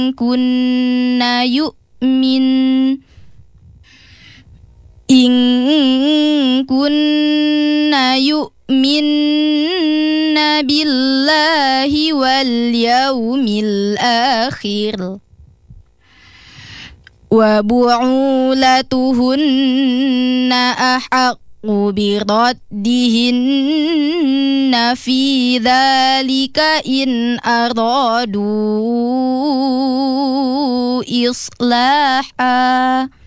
kunna yu'minna billahi wal yawmil akhir wa bu'ulatuhunna ahaqqu biraddihinna fi dhalika in aradu islaha